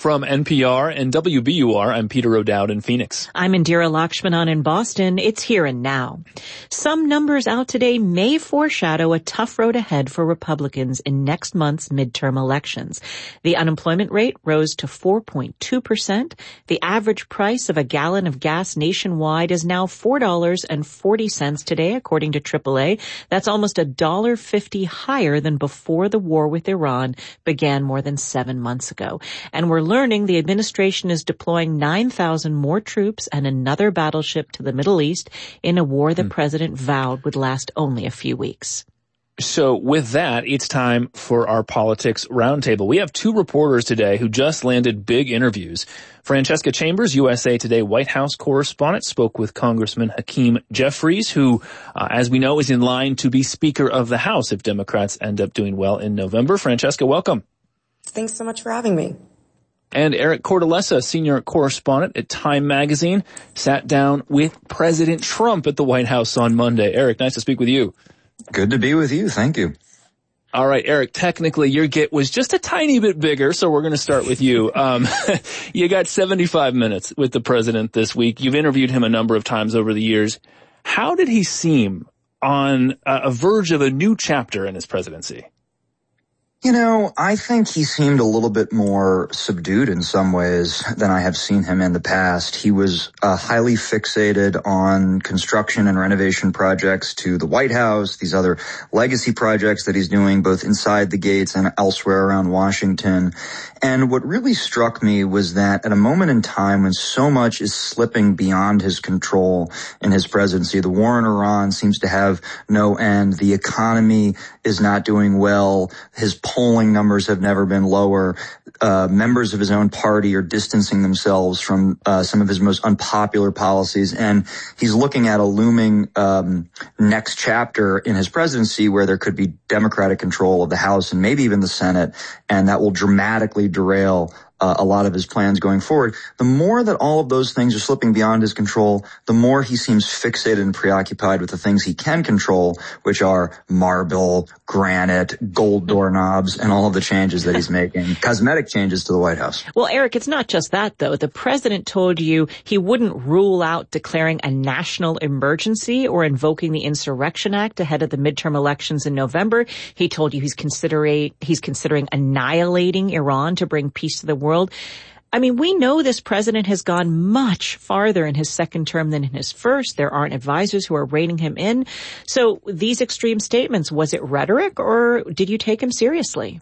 From NPR and WBUR, I'm Peter O'Dowd in Phoenix. I'm Indira Lakshmanan in Boston. It's Here and Now. Some numbers out today may foreshadow a tough road ahead for Republicans in next month's midterm elections. The unemployment rate rose to 4.2%. The average price of a gallon of gas nationwide is now $4.40 today, according to AAA. That's almost $1.50 higher than before the war with Iran began more than 7 months ago. And we're learning the administration is deploying 9,000 more troops and another battleship to the Middle East in a war the president vowed would last only a few weeks. So with that, it's time for our Politics Roundtable. We have two reporters today who just landed big interviews. Francesca Chambers, USA Today White House correspondent, spoke with Congressman Hakeem Jeffries, who, as we know, is in line to be Speaker of the House if Democrats end up doing well in November. Francesca, welcome. Thanks so much for having me. And Eric Cortellessa, senior correspondent at Time Magazine, sat down with President Trump at the White House on Monday. Eric, nice to speak with you. Good to be with you. Thank you. All right, Eric, technically your get was just a tiny bit bigger, so we're going to start with you. You got 75 minutes with the president this week. You've interviewed him a number of times over the years. How did he seem on a verge of a new chapter in his presidency? You know, I think he seemed a little bit more subdued in some ways than I have seen him in the past. He was highly fixated on construction and renovation projects to the White House, these other legacy projects that he's doing both inside the gates and elsewhere around Washington. And what really struck me was that at a moment in time when so much is slipping beyond his control in his presidency, the war in Iran seems to have no end, the economy is not doing well, his polling numbers have never been lower, members of his own party are distancing themselves from some of his most unpopular policies, and he's looking at a looming next chapter in his presidency where there could be Democratic control of the House and maybe even the Senate, and that will dramatically derail a lot of his plans going forward. The more that all of those things are slipping beyond his control, the more he seems fixated and preoccupied with the things he can control, which are marble, granite, gold doorknobs, and all of the changes that he's making, cosmetic changes to the White House. Well, Eric, it's not just that, though. The president told you he wouldn't rule out declaring a national emergency or invoking the Insurrection Act ahead of the midterm elections in November. He told you he's considering annihilating Iran to bring peace to the world. I mean, we know this president has gone much farther in his second term than in his first. There aren't advisors who are reining him in. So these extreme statements, was it rhetoric or did you take him seriously?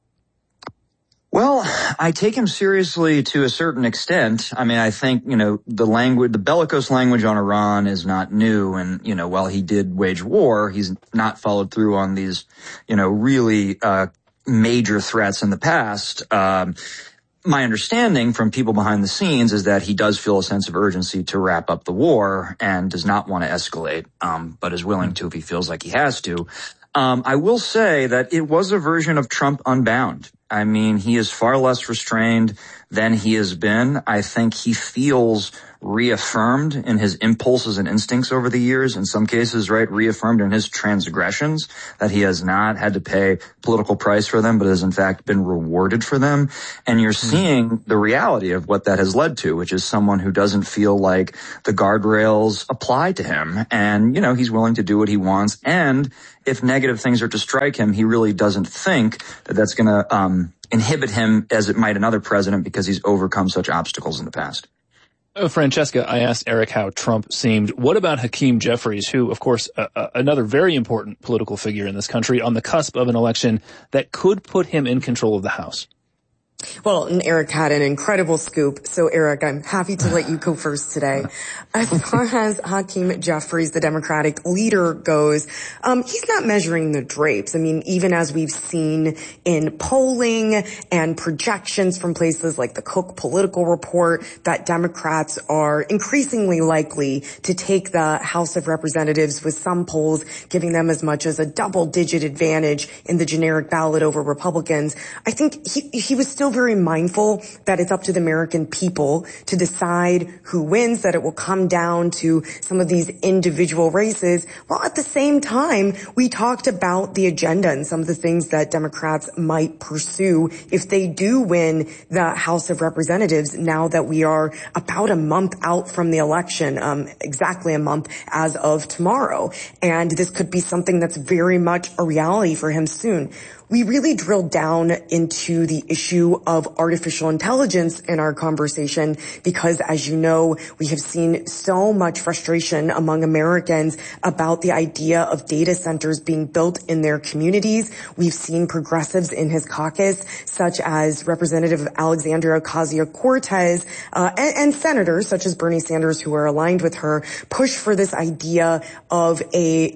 Well, I take him seriously to a certain extent. I mean, I think, the bellicose language on Iran is not new. And, while he did wage war, he's not followed through on these, really major threats in the past. My understanding from people behind the scenes is that he does feel a sense of urgency to wrap up the war and does not want to escalate, but is willing to if he feels like he has to. I will say that it was a version of Trump Unbound. I mean, he is far less restrained than he has been. I think he feels reaffirmed in his impulses and instincts over the years, in some cases, right, reaffirmed in his transgressions, that he has not had to pay political price for them, but has in fact been rewarded for them. And you're seeing the reality of what that has led to, which is someone who doesn't feel like the guardrails apply to him. And, he's willing to do what he wants. And if negative things are to strike him, he really doesn't think that that's going to inhibit him as it might another president because he's overcome such obstacles in the past. Francesca, I asked Eric how Trump seemed. What about Hakeem Jeffries, who, of course, another very important political figure in this country, on the cusp of an election that could put him in control of the House? Well, and Eric had an incredible scoop. So, Eric, I'm happy to let you go first today. As far as Hakeem Jeffries, the Democratic leader, goes, he's not measuring the drapes. I mean, even as we've seen in polling and projections from places like the Cook Political Report, that Democrats are increasingly likely to take the House of Representatives, with some polls giving them as much as a double-digit advantage in the generic ballot over Republicans. I think he was still very very mindful that it's up to the American people to decide who wins, that it will come down to some of these individual races. While at the same time, we talked about the agenda and some of the things that Democrats might pursue if they do win the House of Representatives, now that we are about a month out from the election, exactly a month as of tomorrow. And this could be something that's very much a reality for him soon. We really drilled down into the issue of artificial intelligence in our conversation because, as you know, we have seen so much frustration among Americans about the idea of data centers being built in their communities. We've seen progressives in his caucus, such as Representative Alexandria Ocasio-Cortez, and senators such as Bernie Sanders, who are aligned with her, push for this idea of a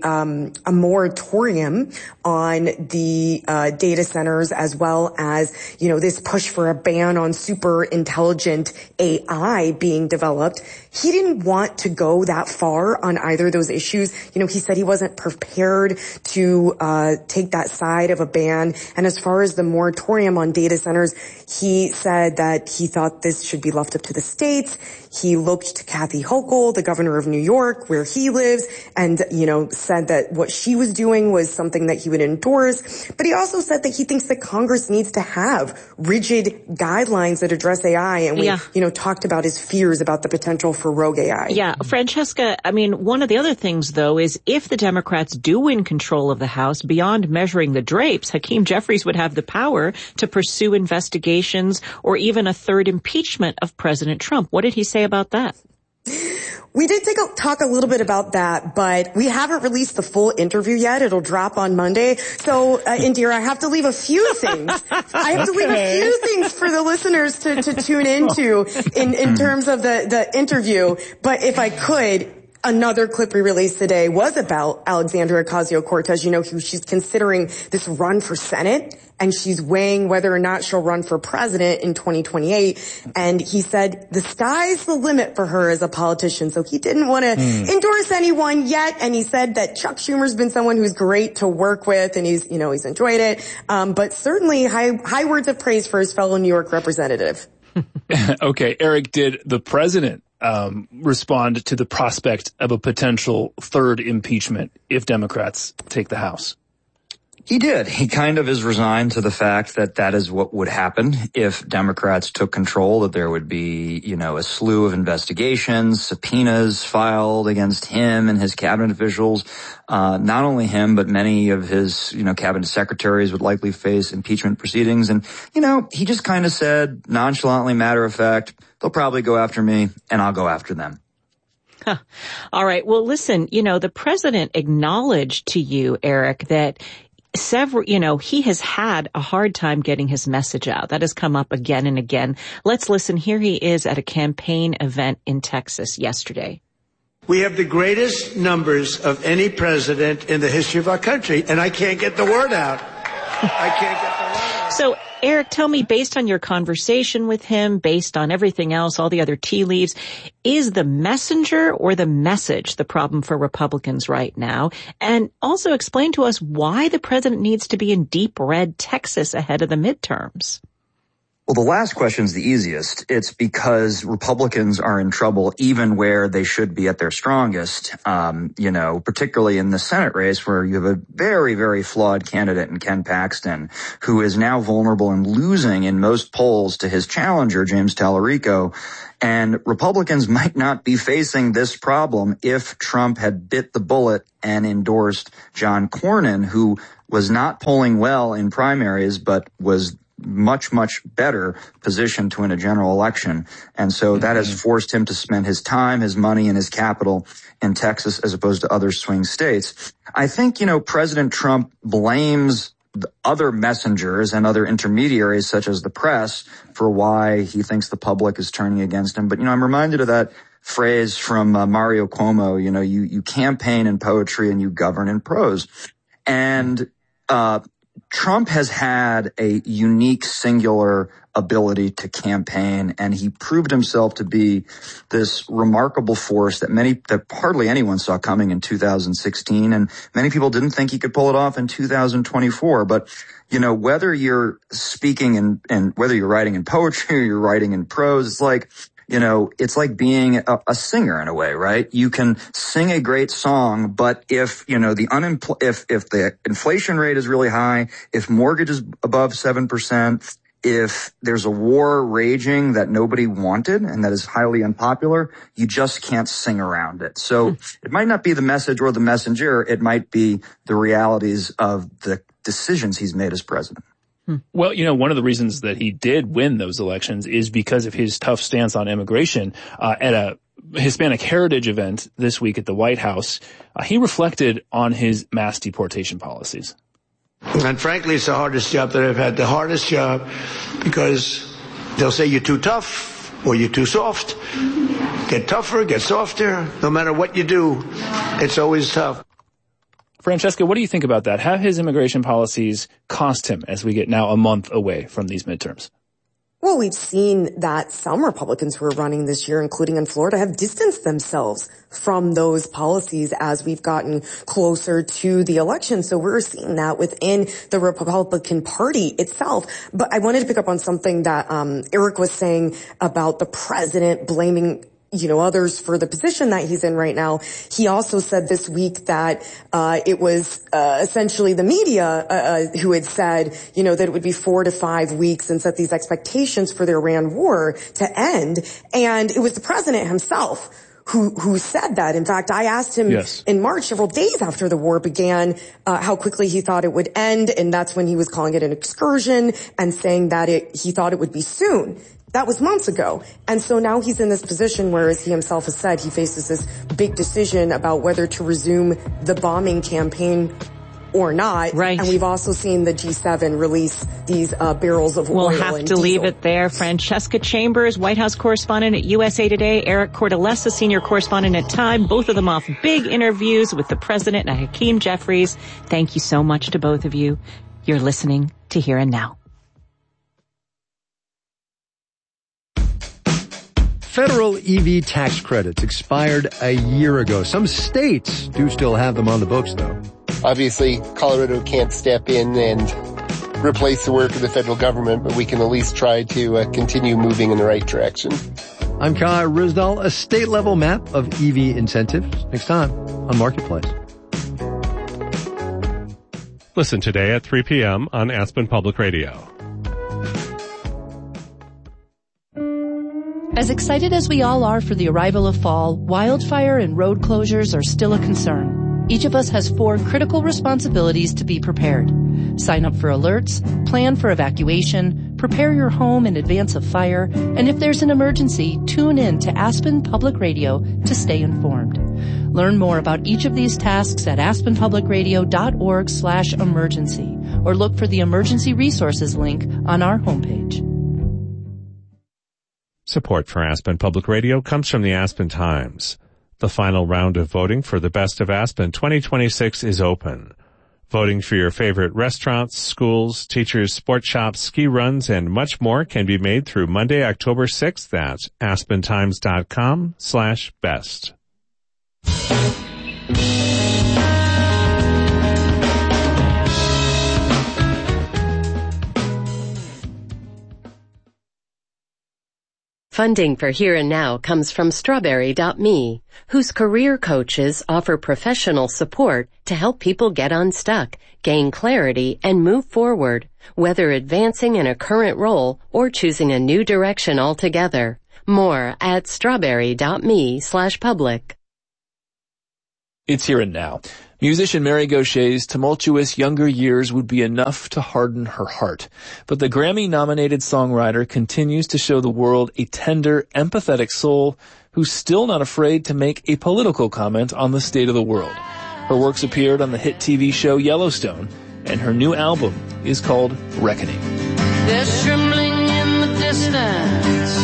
moratorium on the data centers, as well as, this push for a ban on super intelligent AI being developed. He didn't want to go that far on either of those issues. He said he wasn't prepared to take that side of a ban. And as far as the moratorium on data centers, he said that he thought this should be left up to the states. He looked to Kathy Hochul, the governor of New York, where he lives, and, said that what she was doing was something that he would endorse. But he also said that he thinks that Congress needs to have rigid guidelines that address AI. And we, talked about his fears about the potential for rogue AI. Yeah. Francesca, one of the other things, though, is if the Democrats do win control of the House, beyond measuring the drapes, Hakeem Jeffries would have the power to pursue investigations or even a third impeachment of President Trump. What did he say about that? We did talk a little bit about that, but we haven't released the full interview yet. It'll drop on Monday. So, Indira, I have to leave a few things. I have to leave a few things for the listeners to tune into in terms of the interview. But if I could, another clip we released today was about Alexandria Ocasio-Cortez. She's considering this run for Senate, and she's weighing whether or not she'll run for president in 2028. And he said the sky's the limit for her as a politician. So he didn't want to endorse anyone yet. And he said that Chuck Schumer's been someone who's great to work with, and he's enjoyed it. But certainly high words of praise for his fellow New York representative. Okay, Eric, did the president respond to the prospect of a potential third impeachment if Democrats take the House? He did. He kind of is resigned to the fact that that is what would happen if Democrats took control, that there would be, a slew of investigations, subpoenas filed against him and his cabinet officials. Not only him, but many of his, cabinet secretaries would likely face impeachment proceedings. And, he just kind of said nonchalantly, matter of fact, they'll probably go after me and I'll go after them. Huh. All right. Well, listen, the president acknowledged to you, Eric, that he has had a hard time getting his message out. That has come up again and again. Let's listen. Here he is at a campaign event in Texas yesterday. We have the greatest numbers of any president in the history of our country, and I can't get the word out. So, Eric, tell me, based on your conversation with him, based on everything else, all the other tea leaves, is the messenger or the message the problem for Republicans right now? And also explain to us why the president needs to be in deep red Texas ahead of the midterms. Well, the last question is the easiest. It's because Republicans are in trouble even where they should be at their strongest, particularly in the Senate race where you have a very, very flawed candidate in Ken Paxton, who is now vulnerable and losing in most polls to his challenger, James Tallarico. And Republicans might not be facing this problem if Trump had bit the bullet and endorsed John Cornyn, who was not polling well in primaries, but was much, much better positioned to win a general election. And so that has forced him to spend his time, his money, and his capital in Texas as opposed to other swing states. I think, President Trump blames the other messengers and other intermediaries, such as the press, for why he thinks the public is turning against him. But, I'm reminded of that phrase from Mario Cuomo, you campaign in poetry and you govern in prose. And Trump has had a unique, singular ability to campaign, and he proved himself to be this remarkable force that hardly anyone saw coming in 2016, and many people didn't think he could pull it off in 2024. But, whether you're speaking and whether you're writing in poetry or you're writing in prose, it's like being a singer in a way, right? You can sing a great song, but if the inflation rate is really high, if mortgage is above 7%, if there's a war raging that nobody wanted and that is highly unpopular, you just can't sing around it. So it might not be the message or the messenger. It might be the realities of the decisions he's made as president. Well, one of the reasons that he did win those elections is because of his tough stance on immigration. At a Hispanic Heritage event this week at the White House, he reflected on his mass deportation policies. And frankly, it's the hardest job that I've had, the hardest job, because they'll say you're too tough or you're too soft. Get tougher, get softer. No matter what you do, it's always tough. Francesca, what do you think about that? Have his immigration policies cost him as we get now a month away from these midterms? Well, we've seen that some Republicans who are running this year, including in Florida, have distanced themselves from those policies as we've gotten closer to the election. So we're seeing that within the Republican Party itself. But I wanted to pick up on something that Eric was saying about the president blaming others for the position that he's in right now. He also said this week that it was essentially the media who had said, that it would be 4 to 5 weeks and set these expectations for the Iran war to end. And it was the president himself who said that. In fact, I asked him in March, several days after the war began, how quickly he thought it would end. And that's when he was calling it an excursion and saying that he thought it would be soon. That was months ago. And so now he's in this position where, as he himself has said, he faces this big decision about whether to resume the bombing campaign or not. Right. And we've also seen the G7 release these barrels of oil. We'll have to leave it there. Francesca Chambers, White House correspondent at USA Today, Eric Cortellessa, senior correspondent at Time, both of them off big interviews with the president and Hakeem Jeffries. Thank you so much to both of you. You're listening to Here and Now. Federal EV tax credits expired a year ago. Some states do still have them on the books, though. Obviously, Colorado can't step in and replace the work of the federal government, but we can at least try to continue moving in the right direction. I'm Kai Ryssdal, a state-level map of EV incentives. Next time on Marketplace. Listen today at 3 p.m. on Aspen Public Radio. As excited as we all are for the arrival of fall, wildfire and road closures are still a concern. Each of us has 4 critical responsibilities to be prepared. Sign up for alerts, plan for evacuation, prepare your home in advance of fire, and if there's an emergency, tune in to Aspen Public Radio to stay informed. Learn more about each of these tasks at aspenpublicradio.org/emergency or look for the emergency resources link on our homepage. Support for Aspen Public Radio comes from the Aspen Times. The final round of voting for the Best of Aspen 2026 is open. Voting for your favorite restaurants, schools, teachers, sports shops, ski runs, and much more can be made through Monday, October 6th at aspentimes.com/best. Funding for Here and Now comes from Strawberry.me, whose career coaches offer professional support to help people get unstuck, gain clarity, and move forward, whether advancing in a current role or choosing a new direction altogether. More at strawberry.me/public. It's Here and Now. Musician Mary Gaucher's tumultuous younger years would be enough to harden her heart. But the Grammy-nominated songwriter continues to show the world a tender, empathetic soul who's still not afraid to make a political comment on the state of the world. Her works appeared on the hit TV show Yellowstone, and her new album is called Reckoning. There's trembling in the distance.